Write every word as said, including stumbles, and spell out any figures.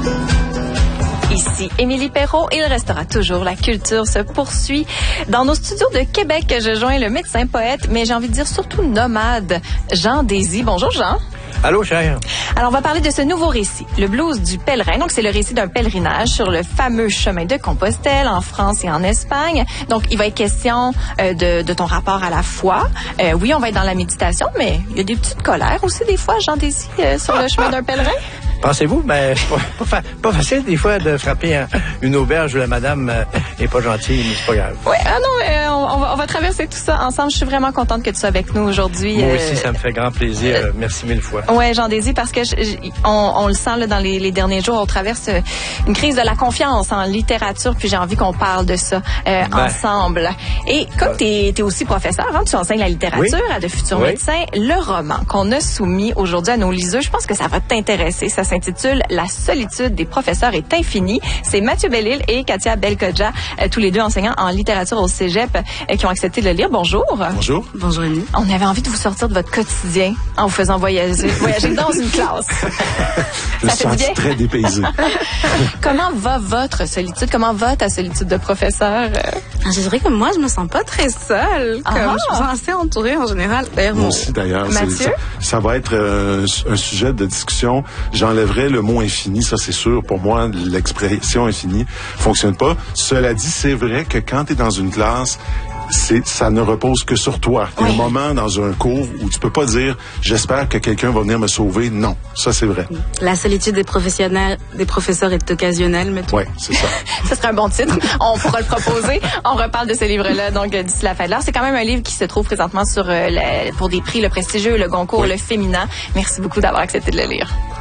Ici Émilie Perrault, il restera toujours, la culture se poursuit. Dans nos studios de Québec, je joins le médecin poète, mais j'ai envie de dire surtout nomade, Jean Désy. Bonjour Jean. Allô, cher. Alors, on va parler de ce nouveau récit, le blues du pèlerin. Donc, c'est le récit d'un pèlerinage sur le fameux chemin de Compostelle en France et en Espagne. Donc, il va être question euh, de, de ton rapport à la foi. Euh, oui, on va être dans la méditation, mais il y a des petites colères aussi des fois, Jean Désy, euh, sur le chemin d'un pèlerin. Pensez-vous, mais c'est pas, pas, fa- pas facile des fois de frapper un, une auberge où la madame euh, est pas gentille, mais c'est pas grave. Oui, ah non, mais on, on, va, on va traverser tout ça ensemble. Je suis vraiment contente que tu sois avec nous aujourd'hui. Moi euh, aussi, ça me fait grand plaisir. Euh, Merci mille fois. Oui, Jean Désy, parce que je, je, on, on le sent là, dans les, les derniers jours, on traverse une crise de la confiance en littérature, puis j'ai envie qu'on parle de ça euh, ben, ensemble. Et comme tu es aussi professeur, hein, tu enseignes la littérature oui. à de futurs oui. médecins, le roman qu'on a soumis aujourd'hui à nos liseux, je pense que ça va t'intéresser. Ça s'intitule « La solitude des professeurs est infinie ». C'est Mathieu Bellil et Katia Belkodja, euh, tous les deux enseignants en littérature au Cégep, euh, qui ont accepté de le lire. Bonjour. Bonjour. Bonjour, Émilie. On avait envie de vous sortir de votre quotidien en vous faisant voyager, voyager dans une classe. Je Ça fait du bien. très dépaysé. Comment va votre solitude? Comment va ta solitude de professeur? Je dirais que moi, je me sens pas très seule. Comme Ah. je me sens assez entourée en général. D'ailleurs, Moi mon... aussi, d'ailleurs. Mathieu? Ça, ça va être euh, un sujet de discussion. J'enlèverais le mot infini, ça c'est sûr. Pour moi, l'expression infinie fonctionne pas. Cela dit, c'est vrai que quand tu es dans une classe, c'est, ça ne repose que sur toi. Il y a oui. un moment dans un cours où tu peux pas dire « j'espère que quelqu'un va venir me sauver ». Non, ça c'est vrai. La solitude des professionnels, des professeurs est occasionnelle, mais Oui, c'est ça. Ce serait un bon titre. On pourra le proposer. On reparle de ce livre-là, donc, d'ici la fin de l'heure. C'est quand même un livre qui se trouve présentement sur, euh, le, pour des prix, le prestigieux, le Goncourt, oui. le Féminin. Merci beaucoup d'avoir accepté de le lire.